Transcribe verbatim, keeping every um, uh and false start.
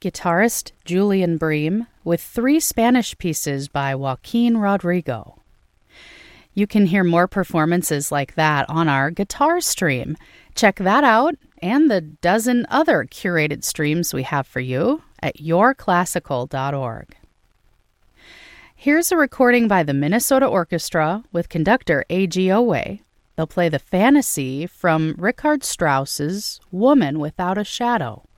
guitarist Julian Bream with three Spanish pieces by Joaquin Rodrigo. You can hear more performances like that on our guitar stream. Check that out and the dozen other curated streams we have for you at your classical dot org. Here's a recording by the Minnesota Orchestra with conductor A G Owe. They'll play the Fantasy from Richard Strauss's Woman Without a Shadow.